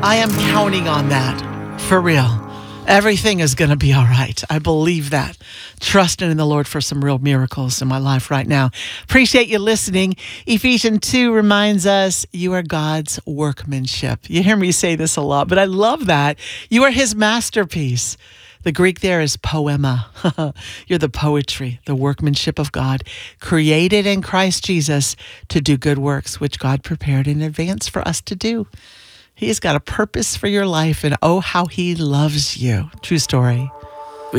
I am counting on that for real. Everything is going to be all right. I believe that. Trusting in the Lord for some real miracles in my life right now. Appreciate you listening. Ephesians 2 reminds us you are God's workmanship. You hear me say this a lot, but I love that. You are his masterpiece. The Greek there is poema. You're the poetry, the workmanship of God, created in Christ Jesus to do good works, which God prepared in advance for us to do. He's got a purpose for your life, and oh, how he loves you. True story.